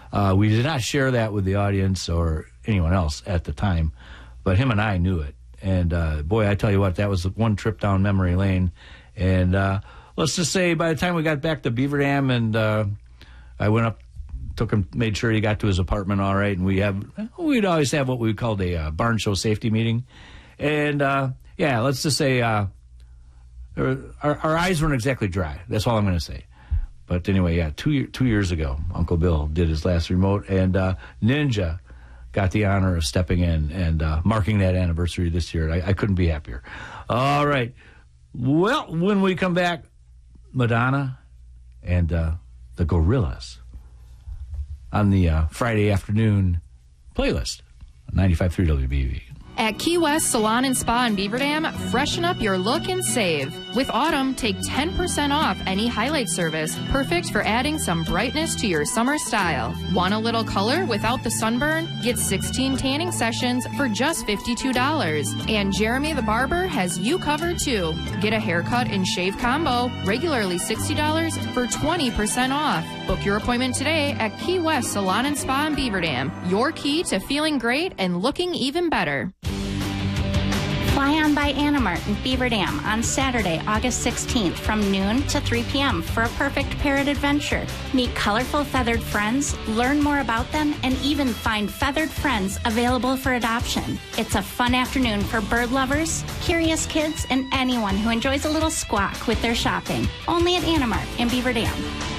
We did not share that with the audience or anyone else at the time, but him and I knew it. And, boy, I tell you what, that was one trip down memory lane. And let's just say by the time we got back to Beaver Dam and I went up, took him, made sure he got to his apartment all right, and we'd always have what we called a barn show safety meeting. And, yeah, let's just say our eyes weren't exactly dry. That's all I'm going to say. But anyway, yeah, 2 years ago, Uncle Bill did his last remote, and Ninja got the honor of stepping in and marking that anniversary this year. I couldn't be happier. All right. Well, when we come back, Madonna and the Gorillaz on the Friday afternoon playlist, 95.3 WBV. At Key West Salon and Spa in Beaver Dam, freshen up your look and save. With autumn, take 10% off any highlight service, perfect for adding some brightness to your summer style. Want a little color without the sunburn? Get 16 tanning sessions for just $52. And Jeremy the Barber has you covered too. Get a haircut and shave combo, regularly $60 for 20% off. Book your appointment today at Key West Salon and Spa in Beaver Dam. Your key to feeling great and looking even better. Fly on by Animart in Beaver Dam on Saturday, August 16th from noon to 3 p.m. for a perfect parrot adventure. Meet colorful feathered friends, learn more about them, and even find feathered friends available for adoption. It's a fun afternoon for bird lovers, curious kids, and anyone who enjoys a little squawk with their shopping. Only at Animart in Beaver Dam.